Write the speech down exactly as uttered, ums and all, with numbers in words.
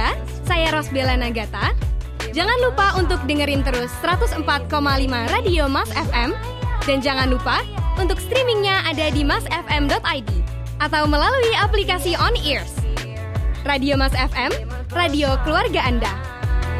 Keluarga, saya Rosbella Nagata. Jangan lupa untuk dengerin terus seratus empat koma lima Radio Mas F M. Dan jangan lupa untuk streamingnya ada di mas f m dot i d atau melalui aplikasi On Ears. Radio Mas F M, radio keluarga Anda.